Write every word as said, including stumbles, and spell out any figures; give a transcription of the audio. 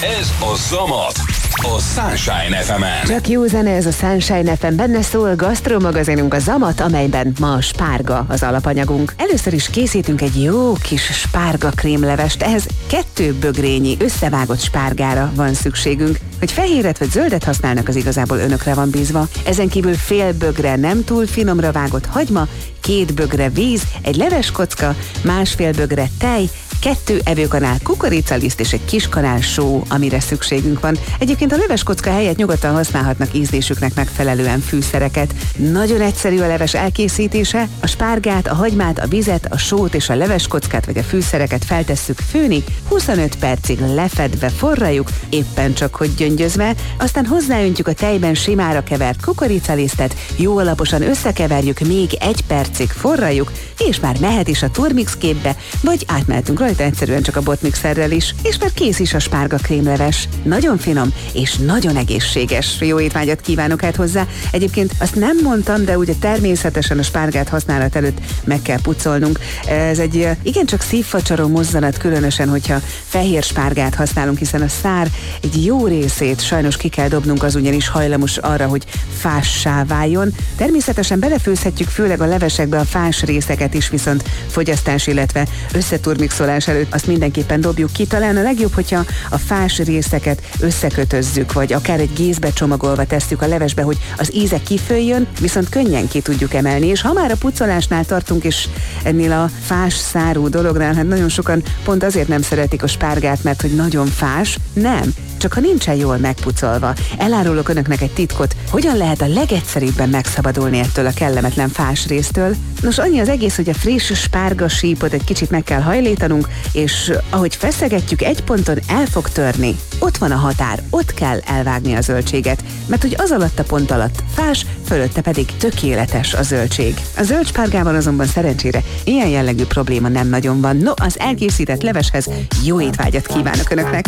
Ez a Zamat, a Sunshine ef emen. Csak jó zene ez a Sunshine ef em, benne szól gasztromagazinunk a Zamat, amelyben ma a spárga az alapanyagunk. Először is készítünk egy jó kis spárga krémlevest, ehhez kettő bögrényi összevágott spárgára van szükségünk. Hogy fehéret vagy zöldet használnak, az igazából önökre van bízva. Ezen kívül fél bögre nem túl finomra vágott hagyma, két bögre víz, egy leveskocka, másfél bögre tej, kettő evőkanál kukoricaliszt és egy kis kanál só, amire szükségünk van. Egyébként a leveskocka helyett nyugodtan használhatnak ízlésüknek megfelelően fűszereket. Nagyon egyszerű a leves elkészítése. A spárgát, a hagymát, a vizet, a sót és a leveskockát vagy a fűszereket feltesszük főni, huszonöt percig lefedve forraljuk, éppen csak hogy gyöngyözve, aztán hozzáöntjük a tejben simára kevert kukoricalisztet, jó alaposan összekeverjük, még egy percig forraljuk, és már mehet is a turmix képbe, vagy átmehetünk rajta egyszerűen csak a botmixerrel is, és már kész is a spárga krémleves. Nagyon finom és nagyon egészséges. Jó étvágyat kívánok hát hozzá. Egyébként azt nem mondtam, de ugye természetesen a spárgát használat előtt meg kell pucolnunk. Ez egy igencsak szívfacsaró mozzanat, különösen, hogyha fehér spárgát használunk, hiszen a szár egy jó részét sajnos ki kell dobnunk, az ugyanis hajlamos arra, hogy fássá váljon. Természetesen belefőzhetjük főleg a levesekbe a fás részeket is, viszont fogyasztás, illetve összeturmixolás előtt azt mindenképpen dobjuk ki. Talán a legjobb, hogyha a fás részeket összekötözzük, vagy akár egy gézbe csomagolva tesszük a levesbe, hogy az íze kifőjön, viszont könnyen ki tudjuk emelni. És ha már a pucolásnál tartunk, és ennél a fás szárú dolognál, hát nagyon sokan pont azért nem szeretik a spárgát, mert hogy nagyon fás. Nem, csak ha nincsen jól megpucolva. Elárulok önöknek egy titkot, hogyan lehet a legegyszerűbben megszabadulni ettől a kellemetlen fás résztől. Nos, annyi az egész, hogy a friss spárga sípot egy kicsit meg kell hajlítanunk, és ahogy feszegetjük, egy ponton el fog törni. Ott van a határ, ott kell elvágni a zöldséget, mert hogy az alatt a pont alatt fás, fölötte pedig tökéletes a zöldség. A zöld spárgában azonban szerencsére ilyen jellegű probléma nem nagyon van. No, az elkészített leveshez jó étvágyat kívánok önöknek!